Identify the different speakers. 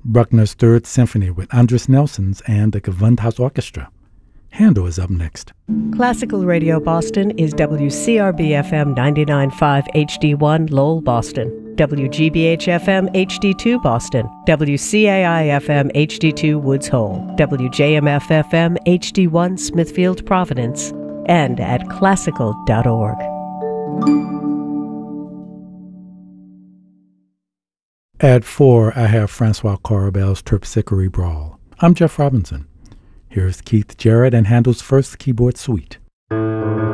Speaker 1: Bruckner's Third Symphony with Andris Nelsons and the Gewandhaus Orchestra. Handel is up next.
Speaker 2: Classical Radio Boston is WCRB-FM 99.5 HD1 Lowell, Boston, WGBH-FM HD2 Boston, WCAI-FM HD2 Woods Hole, WJMF-FM HD1 Smithfield, Providence, and at classical.org.
Speaker 1: At 4, I have Francois Corabel's Terpsichore Brawl. I'm Jeff Robinson. Here's Keith Jarrett and Handel's first keyboard suite.